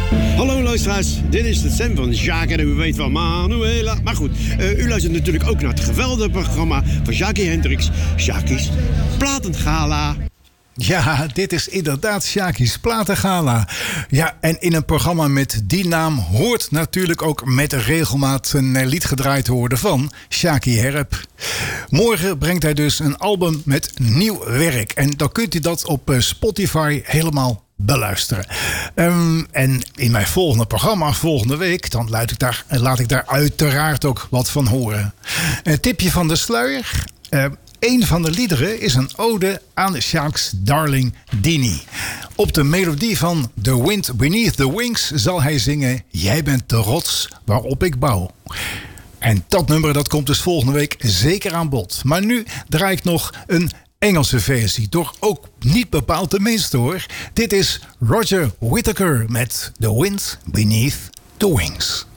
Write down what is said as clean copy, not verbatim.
Hallo luisteraars, dit is de stem van Jacques en u weet van Manuela. Maar goed, u luistert natuurlijk ook naar het geweldige programma van Jackie Hendricks, Jackie's Platengala. Ja, dit is inderdaad Jackie's Platengala. Ja, en in een programma met die naam hoort natuurlijk ook met regelmaat een lied gedraaid worden van Jackie Herp. Morgen brengt hij dus een album met nieuw werk. En dan kunt u dat op Spotify helemaal beluisteren. En in mijn volgende programma, volgende week, dan laat ik daar uiteraard ook wat van horen. Een tipje van de sluier. Een van de liederen is een ode aan Jacques' darling Dini. Op de melodie van The Wind Beneath the Wings zal hij zingen: Jij bent de rots waarop ik bouw. En dat nummer dat komt dus volgende week zeker aan bod. Maar nu draai ik nog een Engelse versie. Toch ook niet bepaald de minste hoor. Dit is Roger Whittaker met The Wind Beneath the Wings.